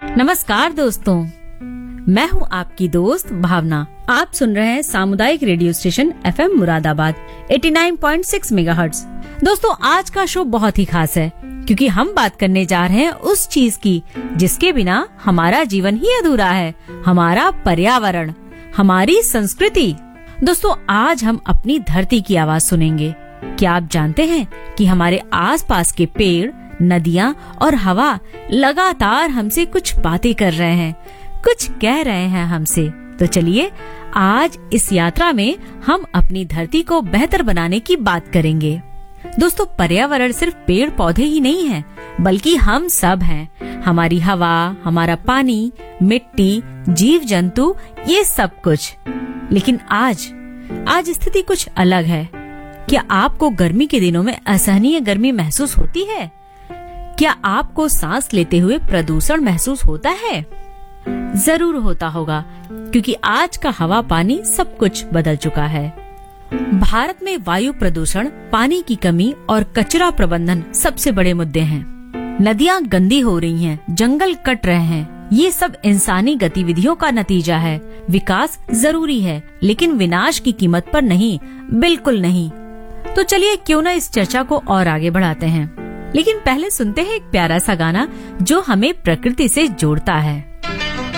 नमस्कार दोस्तों, मैं हूं आपकी दोस्त भावना। आप सुन रहे हैं सामुदायिक radio station FM Moradabad 89.6 megahertz. दोस्तों, आज का शो बहुत ही खास है क्योंकि हम बात करने जा रहे हैं उस चीज की जिसके बिना हमारा जीवन ही अधूरा है, हमारा पर्यावरण, हमारी संस्कृति। दोस्तों, आज हम अपनी धरती की आवाज सुनेंगे। क्या आप जानते हैं कि हमारे आसपास के पेड़, नदियाँ और हवा लगातार हमसे कुछ बातें कर रहे हैं, कुछ कह रहे हैं हमसे। तो चलिए आज इस यात्रा में हम अपनी धरती को बेहतर बनाने की बात करेंगे। दोस्तों, पर्यावरण सिर्फ पेड़ पौधे ही नहीं है, बल्कि हम सब हैं। हमारी हवा, हमारा पानी, मिट्टी, जीव जंतु, ये सब कुछ। लेकिन आज स्थिति कुछ अलग है। क्या आपको गर्मी के दिनों में असहनीय गर्मी महसूस होती है? क्या आपको सांस लेते हुए प्रदूषण महसूस होता है? जरूर होता होगा, क्योंकि आज का हवा पानी सब कुछ बदल चुका है। भारत में वायु प्रदूषण, पानी की कमी और कचरा प्रबंधन सबसे बड़े मुद्दे हैं। नदियां गंदी हो रही हैं, जंगल कट रहे हैं। ये सब इंसानी गतिविधियों का नतीजा है। विकास जरूरी है, लेकिन विनाश की कीमत पर नहीं, बिल्कुल नहीं। तो चलिए क्यों न इस चर्चा को और आगे बढ़ाते हैं। लेकिन पहले सुनते हैं एक प्यारा सा गाना जो हमें प्रकृति से जोड़ता है।